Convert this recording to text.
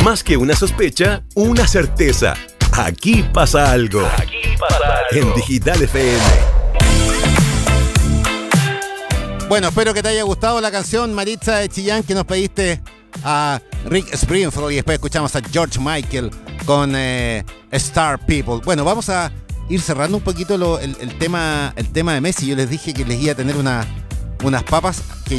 Más que una sospecha, una certeza. Aquí pasa algo. En Digital FM. Bueno, espero que te haya gustado la canción Maritza de Chillán que nos pediste a Rick Springfield y después escuchamos a George Michael con Star People. Bueno, vamos a ir cerrando un poquito el tema de Messi. Yo les dije que les iba a tener unas papas que